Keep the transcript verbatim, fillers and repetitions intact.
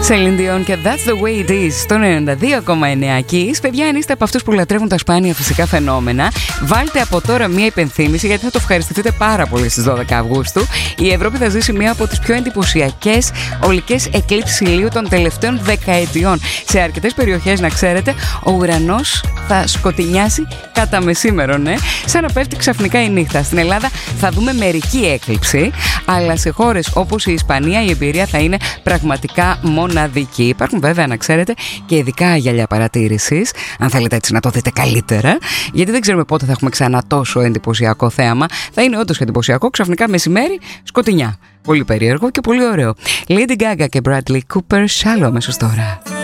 Celine Dion και That's the way it is στο ενενήντα δύο κόμμα εννέα Kiss. Παιδιά, αν είστε από αυτούς που λατρεύουν τα σπάνια φυσικά φαινόμενα, βάλτε από τώρα μία υπενθύμηση, γιατί θα το ευχαριστηθείτε πάρα πολύ στις δώδεκα Αυγούστου. Η Ευρώπη θα ζήσει μία από τις πιο εντυπωσιακές ολικές εκλήψεις ηλίου των τελευταίων δεκαετιών. Σε αρκετές περιοχές, να ξέρετε, ο ουρανός θα σκοτεινιάσει κατά μεσήμερον, ναι, σαν να πέφτει ξαφνικά η νύχτα. Στην Ελλάδα θα δούμε μερική έκλειψη, αλλά σε χώρες όπως η Ισπανία η εμπειρία θα είναι πραγματικά μοναδική. Υπάρχουν βέβαια, να ξέρετε, και ειδικά γυαλιά παρατήρησης, αν θέλετε έτσι να το δείτε καλύτερα, γιατί δεν ξέρουμε πότε θα έχουμε ξανά τόσο εντυπωσιακό θέαμα. Θα είναι όντως εντυπωσιακό, ξαφνικά μεσημέρι, σκοτεινιά. Πολύ περίεργο και πολύ ωραίο. Lady Gaga και Bradley Cooper, Shallow αμέσως τώρα.